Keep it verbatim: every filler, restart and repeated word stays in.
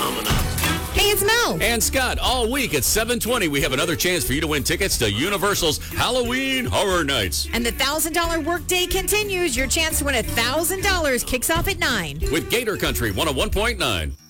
Hey, it's Mel. And Scott, all week at seven twenty, we have another chance for you to win tickets to Universal's Halloween Horror Nights. And the one thousand dollars workday continues. Your chance to win one thousand dollars kicks off at nine. With Gator Country one oh one point nine.